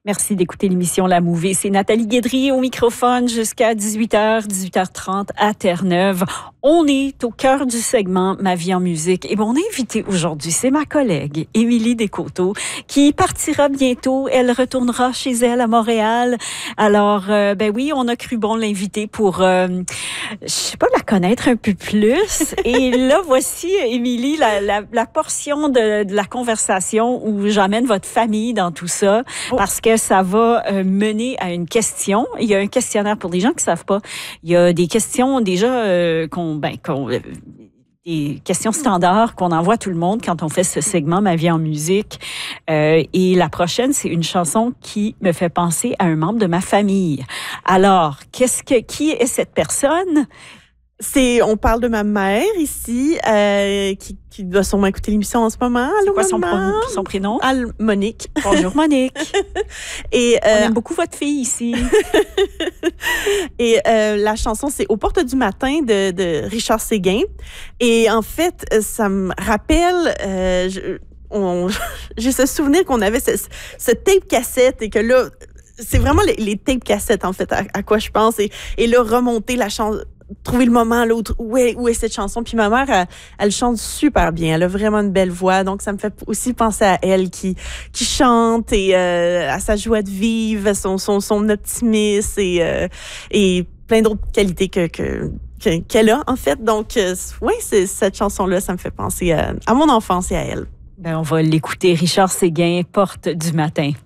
Merci d'écouter l'émission La Mouvée. C'est Nathalie Guédry au microphone jusqu'à 18h, 18h30 à Terre-Neuve. On est au cœur du segment Ma vie en musique. Et mon invité aujourd'hui, c'est ma collègue Émilie Descoteaux qui partira bientôt. Elle retournera chez elle à Montréal. Alors, oui, on a cru bon l'inviter pour, je sais pas, la connaître un peu plus. Et là, voici, Émilie, la portion de la conversation où j'emmène votre famille dans tout ça. Parce que ça va mener à une question. Il y a un questionnaire pour les gens qui ne savent pas. Il y a des questions déjà des questions standards qu'on envoie à tout le monde quand on fait ce segment Ma vie en musique. Et la prochaine, c'est une chanson qui me fait penser à un membre de ma famille. Alors, qui est cette personne? On parle de ma mère ici, qui doit sûrement écouter l'émission en ce moment. Allô, c'est quoi son prénom? Monique. Bonjour, Monique. Et, on aime beaucoup votre fille ici. Et la chanson, c'est Aux portes du matin de Richard Séguin. Et en fait, ça me rappelle... j'ai ce souvenir qu'on avait ce tape cassette et que là, c'est vraiment les tape cassettes, en fait, à quoi je pense. Et là, remonter la chanson... Trouver le moment, l'autre, où est cette chanson. Puis ma mère, elle chante super bien. Elle a vraiment une belle voix. Donc, ça me fait aussi penser à elle qui chante et à sa joie de vivre, son optimisme et plein d'autres qualités qu'elle a, en fait. Donc, cette chanson-là, ça me fait penser à mon enfance et à elle. On va l'écouter. Richard Séguin, Porte du matin.